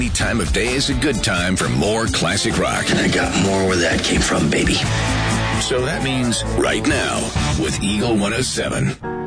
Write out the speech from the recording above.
any time of day is a good time for more classic rock. And I got more where that came from, baby. So that means right now with Eagle 107.